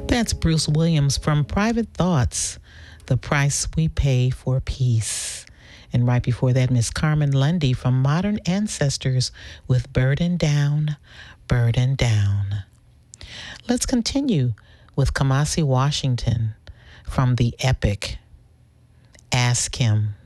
That's Bruce Williams from Private Thoughts, The Price We Pay for Peace. And right before that, Miss Carmen Lundy from Modern Ancestors with Burden Down, Burden Down. Let's continue with Kamasi Washington from the epic Ask Him.